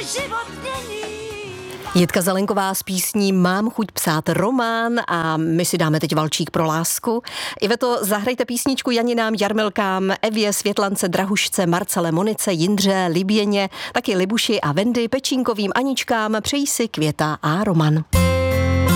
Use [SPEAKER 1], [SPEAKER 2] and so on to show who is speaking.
[SPEAKER 1] život není.
[SPEAKER 2] Jitka Zelenková s písní Mám chuť psát román a my si dáme teď valčík pro lásku. Iveto, zahrajte písničku Janinám, Jarmilkám, Evě, Světlance, Drahušce, Marcele, Monice, Jindře, Liběně, taky Libuši a Vendy, Pečínkovým, Aničkám, přejí si Květa a Roman.